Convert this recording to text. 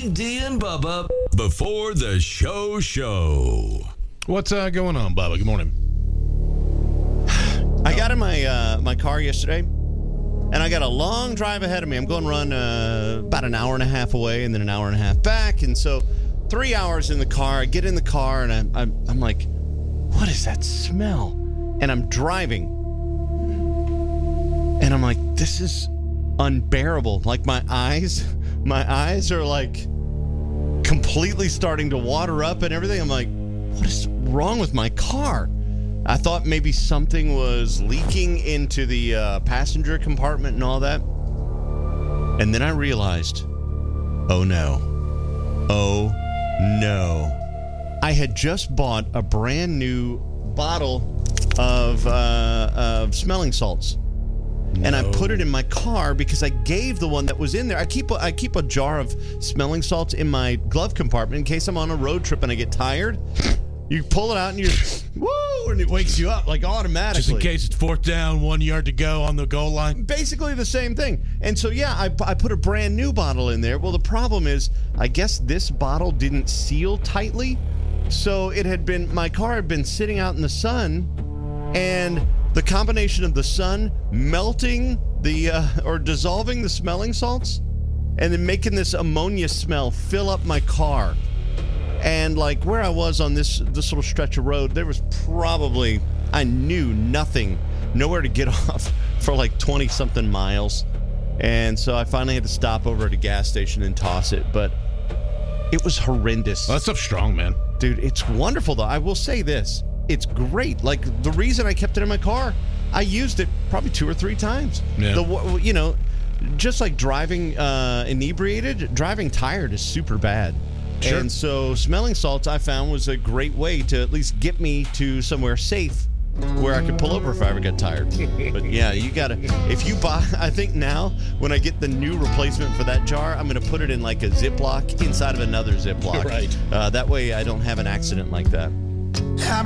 Big D and Bubba before the show. What's going on, Bubba? Good morning. I got in my car yesterday, and I got a long drive ahead of me. I'm going to run about an hour and a half away and then an hour and a half back. And so 3 hours in the car. I get in the car, and I'm like, what is that smell? And I'm driving. And I'm like, this is unbearable. Like, my eyes are like completely starting to water up and everything. I'm like, what is wrong with my car? I thought maybe something was leaking into the passenger compartment and all that. And then I realized, oh no. I had just bought a brand new bottle of smelling salts. No. And I put it in my car because I gave the one that was in there. I keep a jar of smelling salts in my glove compartment in case I'm on a road trip and I get tired. You pull it out and you're, woo, and it wakes you up like automatically. Just in case it's 4th down, 1 yard to go on the goal line. Basically the same thing. And so, yeah, I put a brand new bottle in there. Well, the problem is, I guess this bottle didn't seal tightly. So my car had been sitting out in the sun, and the combination of the sun melting or dissolving the smelling salts and then making this ammonia smell fill up my car. And like where I was on this little stretch of road, there was probably, I knew nowhere to get off for like 20-something miles. And so I finally had to stop over at a gas station and toss it. But it was horrendous. Well, that stuff's strong, man. Dude, it's wonderful, though. I will say this. It's great. Like, the reason I kept it in my car, I used it probably 2 or 3 times. Yeah. Just like driving inebriated, driving tired is super bad. Sure. And so smelling salts, I found, was a great way to at least get me to somewhere safe where I could pull over if I ever got tired. But yeah, you gotta, if you buy, I think now when I get the new replacement for that jar, I'm gonna put it in like a Ziploc inside of another Ziploc. Right. That way I don't have an accident like that.